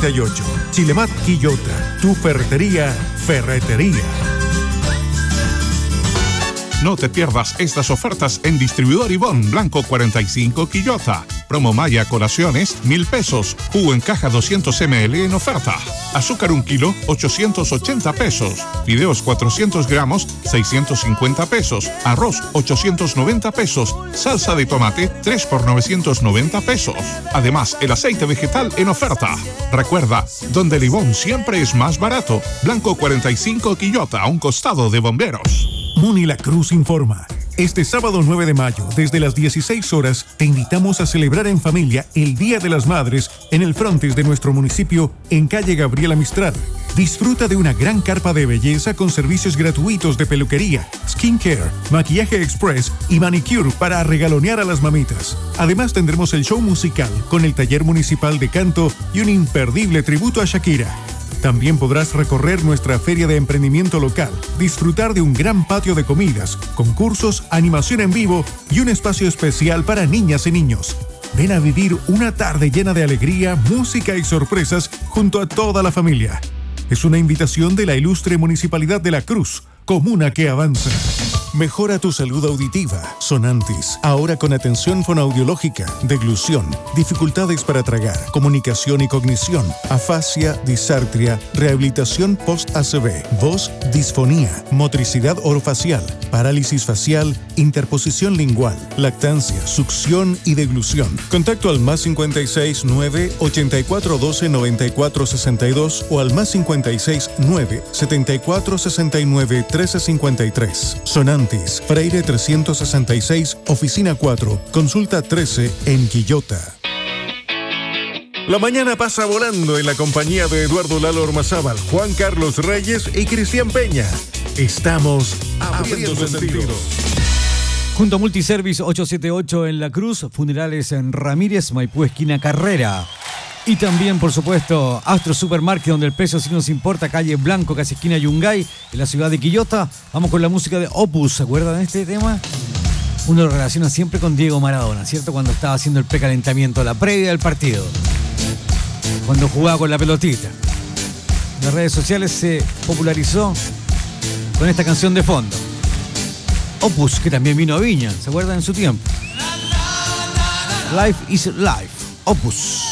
38. Chilemat Quillota, tu ferretería. No te pierdas estas ofertas en Distribuidor Ivón, Blanco 45 Quillota. Promo Maya Colaciones, 1,000 pesos. Jugo en caja 200 ml en oferta. Azúcar 1 kilo, 880 pesos. Fideos 400 gramos, 650 pesos. Arroz, 890 pesos. Salsa de tomate, 3 por 990 pesos. Además, el aceite vegetal en oferta. Recuerda, donde el Ivón siempre es más barato. Blanco 45 Quillota, a un costado de Bomberos. Muni La Cruz informa. Este sábado 9 de mayo, desde las 16 horas, te invitamos a celebrar en familia el Día de las Madres en el frontis de nuestro municipio, en calle Gabriela Mistral. Disfruta de una gran carpa de belleza con servicios gratuitos de peluquería, skincare, maquillaje express y manicure para regalonear a las mamitas. Además tendremos el show musical con el taller municipal de canto y un imperdible tributo a Shakira. También podrás recorrer nuestra feria de emprendimiento local, disfrutar de un gran patio de comidas, concursos, animación en vivo y un espacio especial para niñas y niños. Ven a vivir una tarde llena de alegría, música y sorpresas junto a toda la familia. Es una invitación de la ilustre Municipalidad de La Cruz, comuna que avanza. Mejora tu salud auditiva. Sonantis, ahora con atención fonoaudiológica, deglución, dificultades para tragar, comunicación y cognición, afasia, disartria, rehabilitación post-ACV, voz, disfonía, motricidad orofacial, parálisis facial, interposición lingual, lactancia, succión y deglución. Contacto al +56 9 84 12 94 62 o al +56 9 74 69 13 53. Sonantis, Freire 366, Oficina 4, Consulta 13 en Quillota. La mañana pasa volando en la compañía de Eduardo Lalo Ormazábal, Juan Carlos Reyes y Cristian Peña. Estamos abriendo sentidos. Junto a Multiservice 878 en La Cruz, Funerales en Ramírez, Maipú, esquina Carrera. Y también, por supuesto, Astro Supermarket, donde el precio sí nos importa, calle Blanco, casi esquina Yungay, en la ciudad de Quillota. Vamos con la música de Opus, ¿se acuerdan de este tema? Uno lo relaciona siempre con Diego Maradona, ¿cierto? Cuando estaba haciendo el precalentamiento, la previa del partido. Cuando jugaba con la pelotita. En las redes sociales se popularizó con esta canción de fondo. Opus, que también vino a Viña, ¿se acuerdan en su tiempo? Life is Life, Opus.